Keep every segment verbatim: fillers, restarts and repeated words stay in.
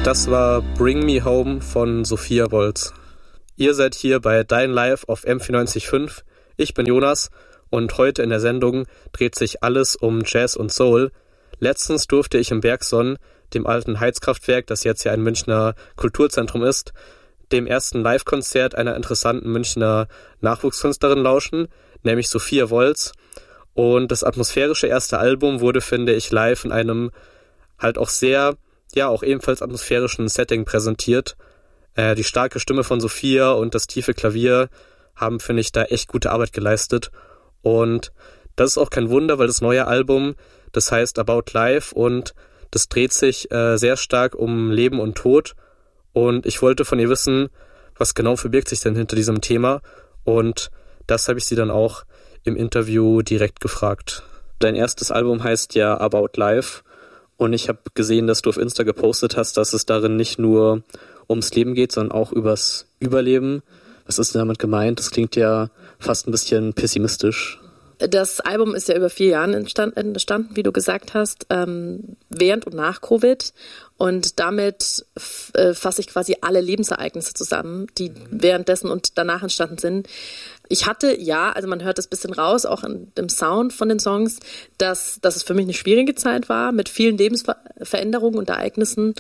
Das war Bring Me Home von Sophia Wolz. Ihr seid hier bei Dein Live auf M vierundneunzig Komma fünf. Ich bin Jonas und heute in der Sendung dreht sich alles um Jazz und Soul. Letztens durfte ich im Bergson, dem alten Heizkraftwerk, das jetzt ja ein Münchner Kulturzentrum ist, dem ersten Live-Konzert einer interessanten Münchner Nachwuchskünstlerin lauschen, nämlich Sophia Wolz. Und das atmosphärische erste Album wurde, finde ich, live in einem halt auch sehr, ja, auch ebenfalls atmosphärischen Setting präsentiert. Äh, die starke Stimme von Sophia und das tiefe Klavier haben, finde ich, da echt gute Arbeit geleistet. Und das ist auch kein Wunder, weil das neue Album, das heißt About Life und das dreht sich äh, sehr stark um Leben und Tod. Und ich wollte von ihr wissen, was genau verbirgt sich denn hinter diesem Thema. Und das habe ich sie dann auch im Interview direkt gefragt. Dein erstes Album heißt ja About Life. Und ich habe gesehen, dass du auf Insta gepostet hast, dass es darin nicht nur ums Leben geht, sondern auch übers Überleben. Was ist denn damit gemeint? Das klingt ja fast ein bisschen pessimistisch. Das Album ist ja über vier Jahren entstanden, wie du gesagt hast, ähm, während und nach Covid. Und damit f- äh, fasse ich quasi alle Lebensereignisse zusammen, die währenddessen und danach entstanden sind. Ich hatte, ja, also man hört das ein bisschen raus, auch in dem Sound von den Songs, dass, dass es für mich eine schwierige Zeit war, mit vielen Lebensveränderungen und Ereignissen.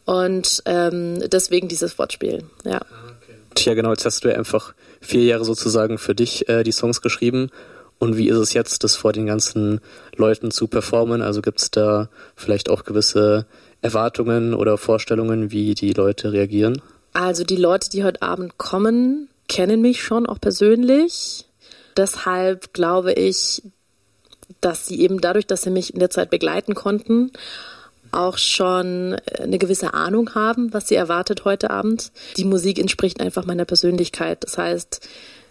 Und ähm, deswegen dieses Wortspiel, ja. Tja, genau, jetzt hast du ja einfach vier Jahre sozusagen für dich äh, die Songs geschrieben. Und wie ist es jetzt, das vor den ganzen Leuten zu performen? Also gibt es da vielleicht auch gewisse Erwartungen oder Vorstellungen, wie die Leute reagieren? Also die Leute, die heute Abend kommen, kennen mich schon auch persönlich. Deshalb glaube ich, dass sie eben dadurch, dass sie mich in der Zeit begleiten konnten, auch schon eine gewisse Ahnung haben, was sie erwartet heute Abend. Die Musik entspricht einfach meiner Persönlichkeit. Das heißt,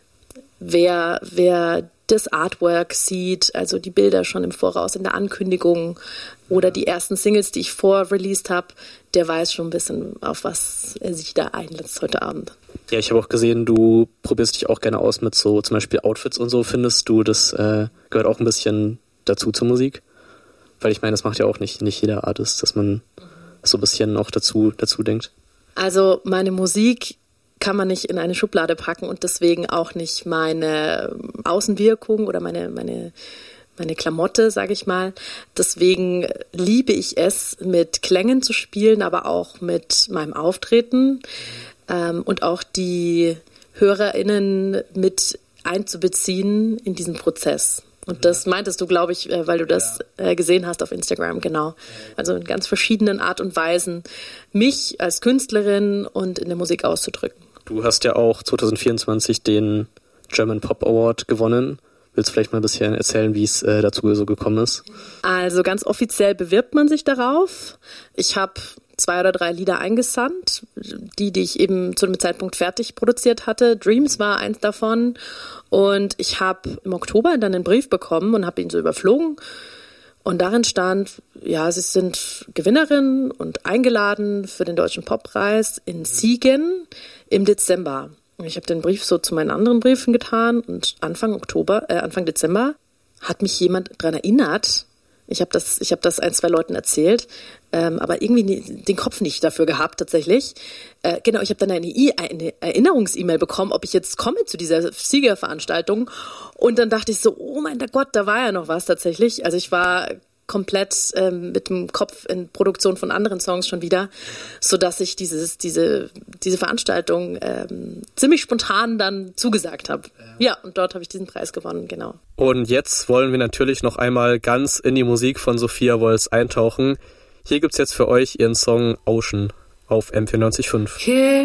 wer, wer das Artwork sieht, also die Bilder schon im Voraus in der Ankündigung oder die ersten Singles, die ich vorreleased habe, der weiß schon ein bisschen, auf was er sich da einlässt heute Abend. Ja, ich habe auch gesehen, du probierst dich auch gerne aus mit so zum Beispiel Outfits und so. Findest du, das äh, gehört auch ein bisschen dazu zur Musik? Weil ich meine, das macht ja auch nicht, nicht jeder Artist, dass man so ein bisschen auch dazu, dazu denkt. Also meine Musik kann man nicht in eine Schublade packen und deswegen auch nicht meine Außenwirkung oder meine, meine, meine Klamotte, sage ich mal. Deswegen liebe ich es, mit Klängen zu spielen, aber auch mit meinem Auftreten ähm, und auch die HörerInnen mit einzubeziehen in diesen Prozess. Und das meintest du, glaube ich, weil du das gesehen hast auf Instagram, genau. Also in ganz verschiedenen Art und Weisen, mich als Künstlerin und in der Musik auszudrücken. Du hast ja auch zwanzig vierundzwanzig den German Pop Award gewonnen. Willst du vielleicht mal ein bisschen erzählen, wie es äh, dazu so gekommen ist? Also ganz offiziell bewirbt man sich darauf. Ich habe zwei oder drei Lieder eingesandt, die, die ich eben zu dem Zeitpunkt fertig produziert hatte. Dreams war eins davon. Und ich habe im Oktober dann einen Brief bekommen und habe ihn so überflogen. Und darin stand, ja, sie sind Gewinnerin und eingeladen für den Deutschen Poppreis in Siegen im Dezember. Ich habe den Brief so zu meinen anderen Briefen getan und Anfang Oktober, äh, Anfang Dezember hat mich jemand daran erinnert. Ich habe das, ich habe das ein, zwei Leuten erzählt, ähm, aber irgendwie nie, den Kopf nicht dafür gehabt tatsächlich. Äh, genau, ich habe dann eine, I- eine Erinnerungs-E-Mail bekommen, ob ich jetzt komme zu dieser Siegerveranstaltung. Und dann dachte ich so, oh mein Gott, da war ja noch was tatsächlich. Also ich war komplett ähm, mit dem Kopf in Produktion von anderen Songs schon wieder, sodass ich dieses, diese, diese Veranstaltung ähm, ziemlich spontan dann zugesagt habe. Ja. ja, und dort habe ich diesen Preis gewonnen, genau. Und jetzt wollen wir natürlich noch einmal ganz in die Musik von Sophia Wolz eintauchen. Hier gibt's jetzt für euch ihren Song Ocean auf M vierundneunzig Komma fünf. Here